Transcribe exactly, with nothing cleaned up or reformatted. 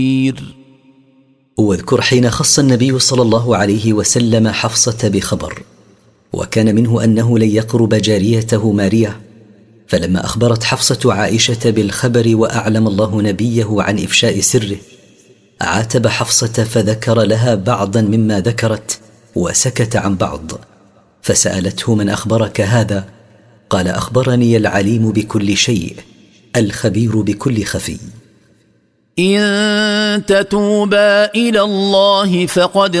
واذكر حين خص النبي صلى الله عليه وسلم حفصة بخبر، وكان منه أنه لن يقرب جاريته ماريا، فلما أخبرت حفصة عائشة بالخبر وأعلم الله نبيه عن إفشاء سره، عاتب حفصة فذكر لها بعضا مما ذكرت وسكت عن بعض، فسألته: من أخبرك هذا؟ قال: أخبرني العليم بكل شيء الخبير بكل خفي. إن تتوبا إلى الله فقد